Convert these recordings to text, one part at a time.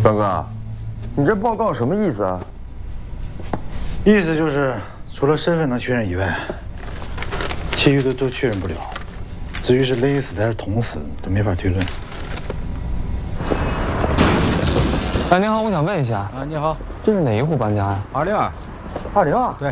大哥，你这报告什么意思啊？ 意思就是除了身份能确认以外，其余的都确认不了。至于是勒死还是捅死，都没法推论。 哎，您好，我想问一下啊，你好， 这是哪一户搬家呀 202。 202？ 对。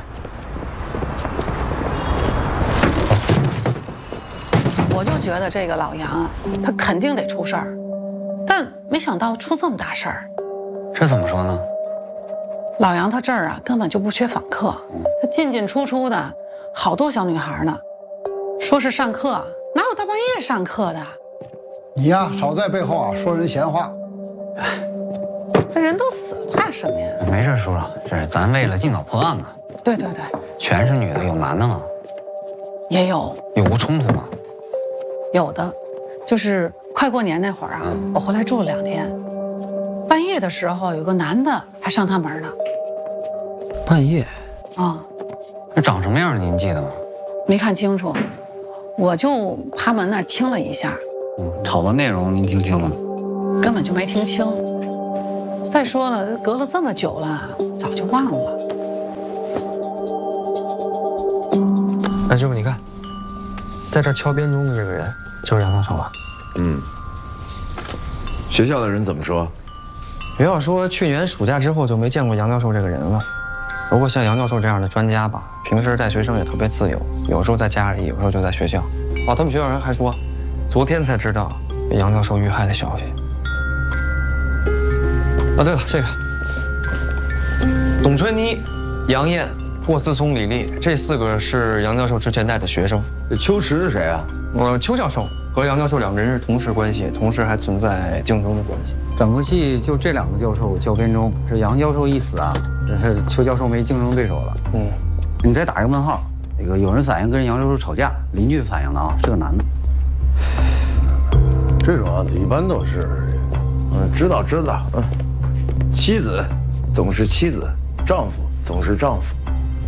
我就觉得这个老杨啊，他肯定得出事儿，但没想到出这么大事儿。 这怎么说呢？ 老杨他这儿啊，根本就不缺访客，他进进出出的好多小女孩呢。说是上课，哪有大半夜上课的？ 你呀，少在背后啊说人闲话。 这人都死了，怕什么呀？ 没事，叔叔，这是咱为了尽早破案呢。 对， 全是女的，有男的吗？ 也有。 有过冲突吗？ 有的，就是快过年那会儿啊，我回来住了2天，半夜的时候有个男的还上他门呢。 半夜？ 啊， 那长什么样您记得吗？ 没看清楚，我就趴门那儿听了一下。 吵的内容您听清了？ 根本就没听清。再说了，隔了这么久了，早就忘了。 哎，师傅，你看，在这儿敲编钟的这个人就是杨教授吧？ 学校的人怎么说？ 学校说去年暑假之后就没见过杨教授这个人了。不过像杨教授这样的专家吧，平时带学生也特别自由，有时候在家里，有时候就在学校。哦，他们学校人还说，昨天才知道杨教授遇害的消息。啊，对了，这个董春妮、杨艳、霍思聪、李丽这4个是杨教授之前带的学生。 这邱池是谁啊？ 邱教授和杨教授2个人是同事关系，同时还存在竞争的关系。 整个戏就这2个教授教编钟，这杨教授一死啊，这是邱教授没竞争对手了。你再打一个问号，那个有人反映跟杨教授吵架，邻居反映的啊，是个男的。 这种案子一般都是， 知道。妻子总是妻子，丈夫总是丈夫。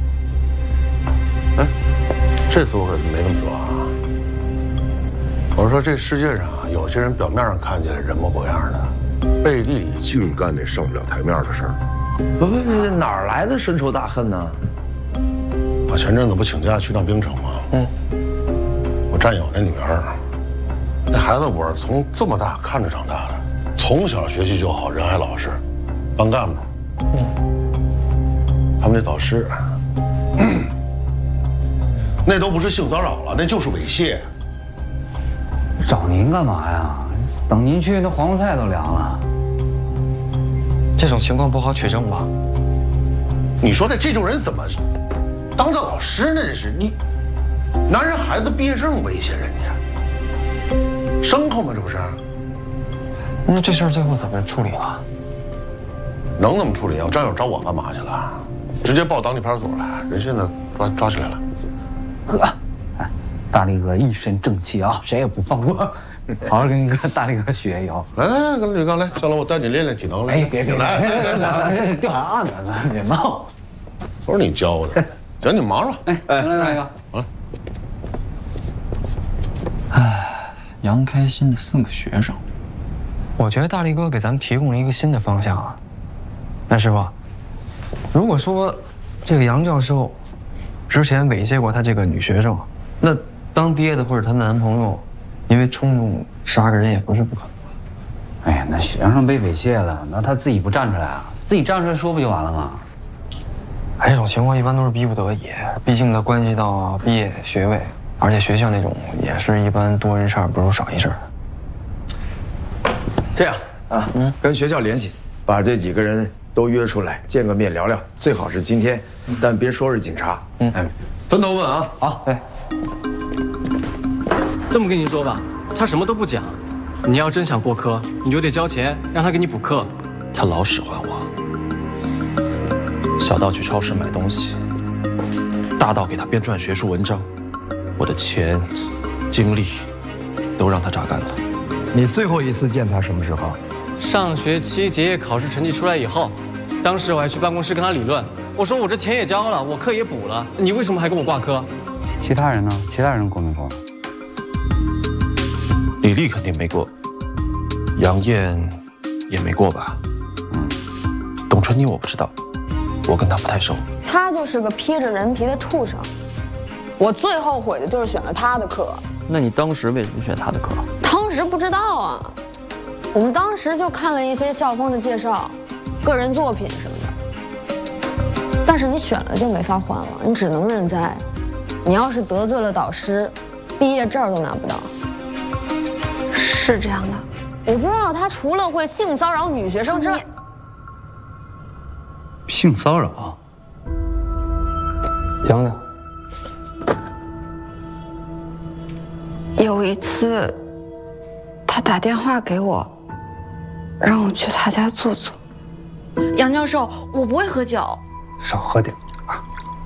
哎，这次我可没这么说啊。我是说这世界上啊，有些人表面上看起来人模狗样的，背地里净干那上不了台面的事儿。 不，哪儿来的深仇大恨呢？ 我前阵子不请假去趟冰城吗？我战友那女儿，那孩子我是从这么大看着长大的，从小学习就好，人还老实，班干部。他们那导师，那都不是性骚扰了，那就是猥亵。 找您干嘛呀？等您去，那黄瓜菜都凉了。 这种情况不好取证吧？ 你说的这种人怎么当这老师呢？这是你拿人孩子毕业证威胁人家，牲口吗？这不是？ 那这事儿最后怎么处理了？ 能怎么处理啊？战友找我干嘛去了？直接报当地派出所了，人现在抓起来了。 哥，哎，大力哥一身正气啊，谁也不放过，好好跟大力哥学以后。 来，吕刚来，将来我带你练练体能来。 哎，别，来，掉下案子，别闹。 都是你教的，行，你忙着。 哎，来，大力哥， 好了。 杨开心的4个学生， 我觉得大力哥给咱们提供了一个新的方向啊。那师傅，如果说这个杨教授之前猥亵过他这个女学生，那当爹的或者她的男朋友因为冲动杀个人也不是不可能。 哎呀，那学生被猥亵了，那他自己不站出来啊？自己站出来说不就完了吗？ 这种情况一般都是逼不得已，毕竟它关系到毕业学位，而且学校那种也是一般多一事不如少一事。 这样啊，跟学校联系，把这几个人都约出来见个面聊聊，最好是今天，但别说是警察。分头问啊。 好， 对。 这么跟您说吧，他什么都不讲。你要真想过科，你就得交钱让他给你补课。 他老使唤我，小到去超市买东西，大到给他编撰学术文章，我的钱、精力都让他榨干了。 你最后一次见他什么时候？ 上学期结业考试成绩出来以后，当时我还去办公室跟他理论，我说我这钱也交了，我课也补了，你为什么还跟我挂科？ 其他人呢？其他人过没过？ 李丽肯定没过，杨艳也没过吧？ 春妮我不知道，我跟他不太熟。 他就是个披着人皮的畜生。我最后悔的就是选了他的课。 那你当时为什么选他的课？ 当时不知道啊，我们当时就看了一些校风的介绍，个人作品什么的。但是你选了就没法换了，你只能认栽。你要是得罪了导师，毕业证都拿不到。 是这样的。 我不知道他除了会性骚扰女学生之外， 性骚扰？ 讲讲。 有一次，他打电话给我，让我去他家坐坐。 杨教授，我不会喝酒， 少喝点啊。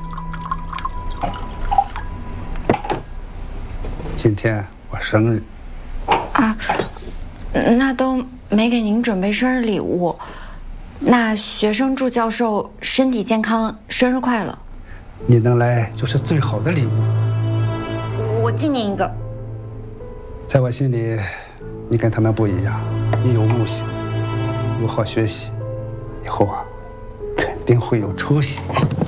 今天我生日。 啊，那都没给您准备生日礼物。那学生祝教授身体健康，生日快乐。 你能来就是最好的礼物。 我敬您一个。 在我心里，你跟他们不一样，你有悟性，有好学习，以后啊，肯定会有出息。